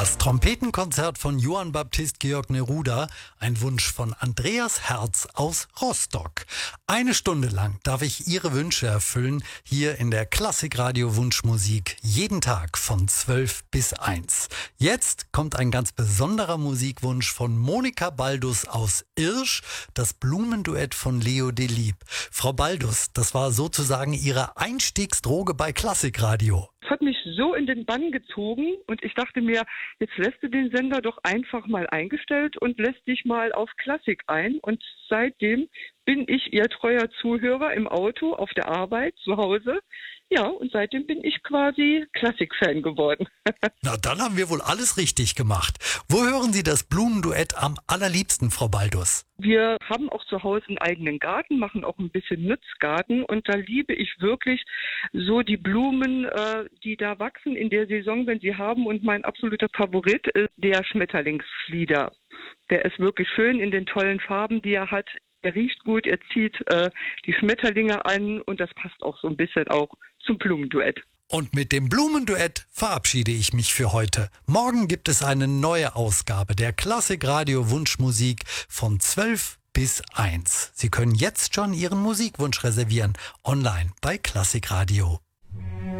Das Trompetenkonzert von Johann Baptist Georg Neruda, ein Wunsch von Andreas Herz aus Rostock. 1 Stunde lang darf ich Ihre Wünsche erfüllen, hier in der Klassikradio Wunschmusik, jeden Tag von 12 bis 1. Jetzt kommt ein ganz besonderer Musikwunsch von Monika Baldus aus Irsch, das Blumenduett von Leo Delibes. Frau Baldus, das war sozusagen Ihre Einstiegsdroge bei Klassikradio. Es hat mich so in den Bann gezogen und ich dachte mir, jetzt lässt du den Sender doch einfach mal eingestellt und lässt dich mal auf Klassik ein. Und seitdem bin ich Ihr treuer Zuhörer im Auto, auf der Arbeit, zu Hause. Ja, und seitdem bin ich quasi Klassik-Fan geworden. Na, dann haben wir wohl alles richtig gemacht. Wo hören Sie das Blumenduett am allerliebsten, Frau Baldus? Wir haben auch zu Hause einen eigenen Garten, machen auch ein bisschen Nutzgarten und da liebe ich wirklich so die Blumen, die da wachsen in der Saison, wenn sie haben. Und mein absoluter Favorit ist der Schmetterlingsflieder. Der ist wirklich schön in den tollen Farben, die er hat. Er riecht gut, er zieht die Schmetterlinge an und das passt auch so ein bisschen auch zum Blumenduett. Und mit dem Blumenduett verabschiede ich mich für heute. Morgen gibt es eine neue Ausgabe der Klassikradio Wunschmusik von 12 bis 1. Sie können jetzt schon Ihren Musikwunsch reservieren, online bei klassikradio.de.